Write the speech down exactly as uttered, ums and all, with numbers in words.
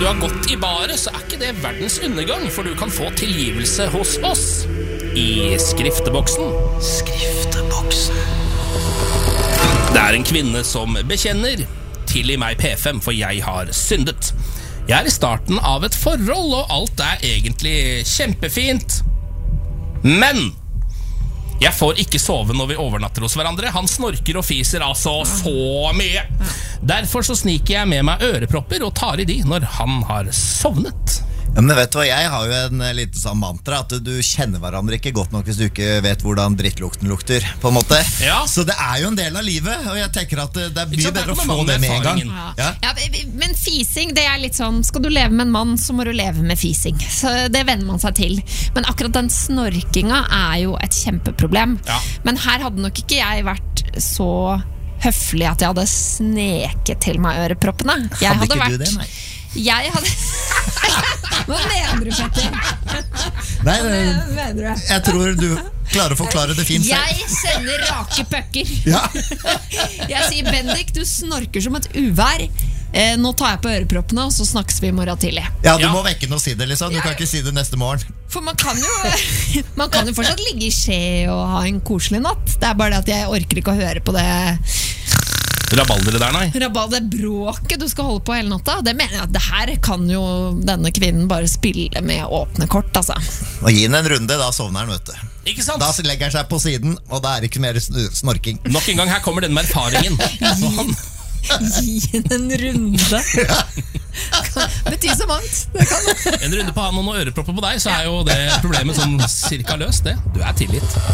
du har gått i baret, så er ikke det verdens undergang, for du kan få tilgivelse hos oss i skrifteboksen. Skrifteboksen. Det er en kvinne som bekjenner: tilgi meg P fem, for jeg har syndet. Jeg er i starten av et forhold, og alt er egentlig kjempefint. Men jeg får ikke sove når vi overnatter hos hverandre. Han snorker og fiser altså så mye. Derfor så sniker jeg med meg ørepropper og tar i de når han har sovnet. Ja, men vet du hva, jeg har jo en lite sånn mantra, at du kjenner hverandre ikke godt nok hvis du ikke vet hvordan drittlukten lukter, på en måte. Ja. Så det er jo en del av livet, og jeg tenker at det er mye sant, bedre å det er få det med en gang. erfaringen. Ja. Ja, men fising, det er litt sånn, skal du leve med en mann, så må du leve med fising. Så det venner man seg til. Men akkurat den snorkinga er jo et kjempeproblem. Ja. Men her hadde nok ikke jeg vært så høflig at jeg hadde sneket til meg øreproppene. Jeg Hadde ikke vært, du det, nei? Jeg hadde Hva mener du, Petter? Nei, Hva det, mener du? jeg tror du klarer å forklare det fint selv. Jeg sender rake pucker. Ja. Jeg sier, Bendik, du snorker som et uvær. eh, Nå tar jeg på øreproppene, og så snakkes vi i morgen tidlig. Ja, du Ja. må vekke den og si det, liksom. Du kan ikke si det neste morgen. For man kan jo Man kan jo fortsatt ligge i skje og ha en koselig natt. Det er bare det at jeg orker ikke å høre på det Rabaldere der, nei. Rabal, det bråket du skal holde på hele natta. Det mener jeg at det her kan jo denne kvinnen bare spille med åpne kort, altså. Og gi den en runde, da sovner den, vet du. Ikke sant? Da legger han seg på siden, og da er det ikke mer sn- snorking. Nok en gang, her kommer den med erfaringen. Så han, Gi henne en runde. Kan bety så mangt. Det kan en runde på han og noen ørepropper på deg, så er jo det problemet sånn cirka løst, det. Du er tilgitt.